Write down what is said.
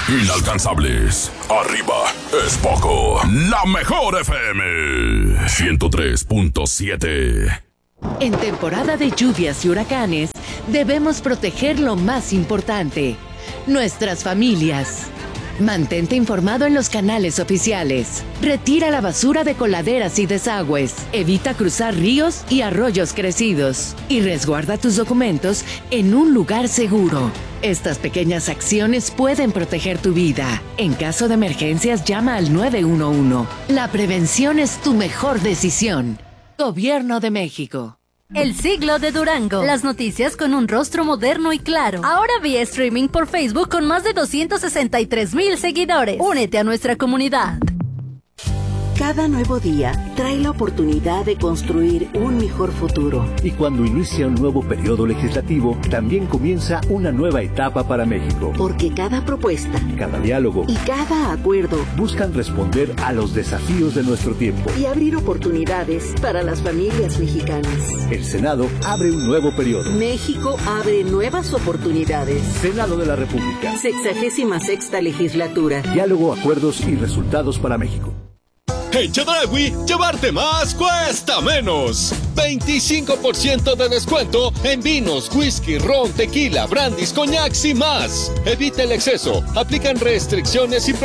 Inalcanzables. Arriba es poco. La mejor FM 103.7. En temporada de lluvias y huracanes, debemos proteger lo más importante: nuestras familias. Mantente informado en los canales oficiales. Retira la basura de coladeras y desagües. Evita cruzar ríos y arroyos crecidos. Y resguarda tus documentos en un lugar seguro. Estas pequeñas acciones pueden proteger tu vida. En caso de emergencias, llama al 911. La prevención es tu mejor decisión. Gobierno de México. El siglo de Durango. Las noticias con un rostro moderno y claro. Ahora vía streaming por Facebook con más de 263,000 seguidores. Únete a nuestra comunidad. Cada nuevo día trae la oportunidad de construir un mejor futuro. Y cuando inicia un nuevo periodo legislativo, también comienza una nueva etapa para México. Porque cada propuesta, cada diálogo y cada acuerdo buscan responder a los desafíos de nuestro tiempo y abrir oportunidades para las familias mexicanas. El Senado abre un nuevo periodo. México abre nuevas oportunidades. Senado de la República. 66ª legislatura. Diálogo, acuerdos y resultados para México. En Chedraui, llevarte más cuesta menos. 25% de descuento en vinos, whisky, ron, tequila, brandis, coñacs y más. Evita el exceso. Aplican restricciones y